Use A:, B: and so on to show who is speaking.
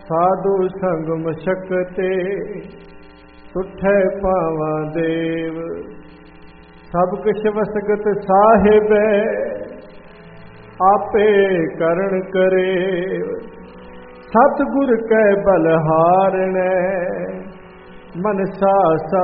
A: ਸਾਧੂ ਸੰਗ ਮਸ਼ਕਤੇ ਤੁਠੈ ਪਾਵਾਂ ਦੇਵ। ਸਭ ਕਿਛ ਵਸਗਤ ਸਾਹਿਬੈ ਆਪੇ ਕਰਨ ਕਰੇ। ਸਤਿਗੁਰ ਕੈ ਬਲਹਾਰਣੈ ਮਨਸਾ